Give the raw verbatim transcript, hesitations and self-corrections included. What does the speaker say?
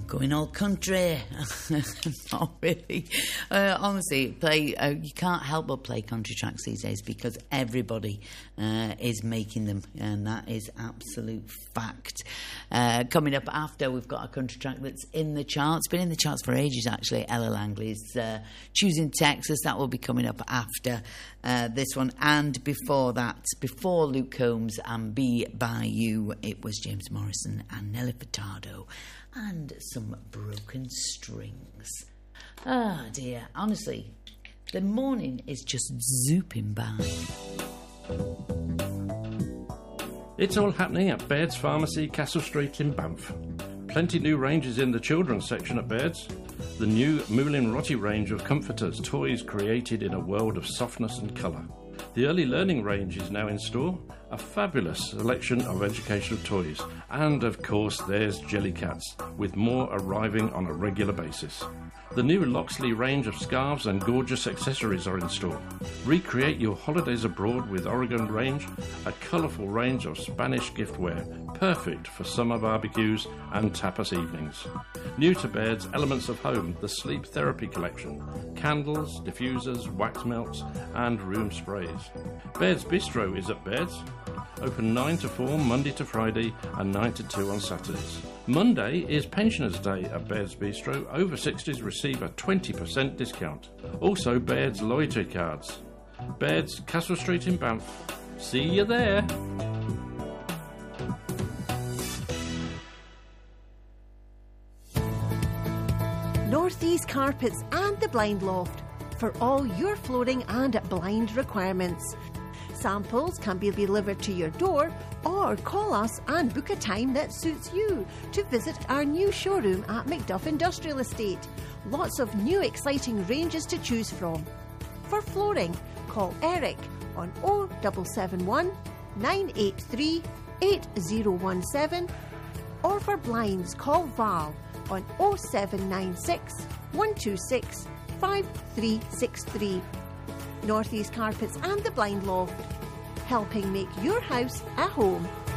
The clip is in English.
Going all country. Not really. Uh, honestly, play. Uh, you can't help but play country tracks these days because everybody uh, is making them, and that is absolute fact. Uh, coming up after, we've got a country track that's in the charts. Been in the charts for ages, actually. Ella Langley's uh, Choosing Texas. That will be coming up after uh, this one. And before that, before Luke Combs and Be By You, it was James Morrison and Nelly Furtado. And some Broken Strings. Ah, dear. Honestly, the morning is just zooping by. It's all happening at Baird's Pharmacy, Castle Street in Banff. Plenty new ranges in the children's section at Baird's. The new Moulin Rotti range of comforters, toys created in a world of softness and colour. The early learning range is now in store, a fabulous selection of educational toys, and of course there's Jellycats, with more arriving on a regular basis. The new Loxley range of scarves and gorgeous accessories are in store. Recreate your holidays abroad with Oregon range, a colourful range of Spanish giftware, perfect for summer barbecues and tapas evenings. New to Baird's Elements of Home, the Sleep Therapy Collection, candles, diffusers, wax melts and room sprays. Baird's Bistro is at Baird's, open nine to four Monday to Friday and nine to two on Saturdays. Monday is Pensioners' Day at Baird's Bistro. Over sixties receive a twenty percent discount. Also Baird's loyalty cards. Baird's, Castle Street in Banff. See you there. Northeast Carpets and the Blind Loft for all your flooring and blind requirements. Samples can be delivered to your door or call us and book a time that suits you to visit our new showroom at Macduff Industrial Estate. Lots of new exciting ranges to choose from. For flooring, call Eric on oh seven seven one, nine eight three, eight oh one seven or for blinds, call Val on oh seven nine six, one two six, five three six three. Northeast Carpets and the Blind Loft, helping make your house a home.